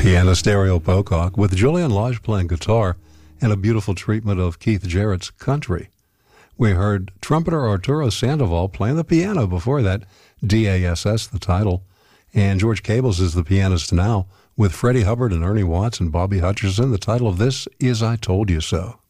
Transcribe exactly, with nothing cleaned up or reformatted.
Pianist Ariel Pocock with Julian Lage playing guitar and a beautiful treatment of Keith Jarrett's Country. We heard trumpeter Arturo Sandoval playing the piano before that, D A S S the title, and George Cables is the pianist now with Freddie Hubbard and Ernie Watts and Bobby Hutcherson. The title of this is I Told You So.